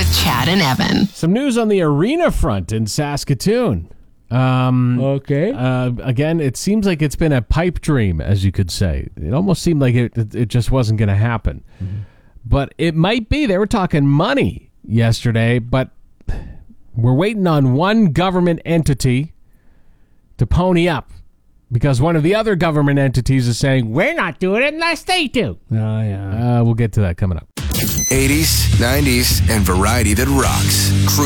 with Chad and Evan. Some news on the arena front in Saskatoon. Okay. Again, it seems like it's been a pipe dream, as you could say. It almost seemed like it just wasn't going to happen. Mm-hmm. But it might be. They were talking money yesterday, but we're waiting on one government entity to pony up because one of the other government entities is saying, we're not doing it unless they do. Oh, yeah. We'll get to that coming up. 80s, 90s, and variety that rocks. Cruise